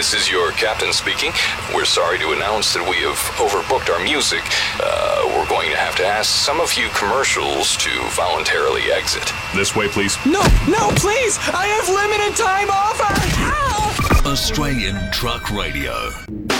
This is your captain speaking. We're sorry to announce that we have overbooked our music. We're going to have to ask some of you commercials to voluntarily exit. This way, please. No, please! I have limited time offer! Ow! Australian Truck Radio.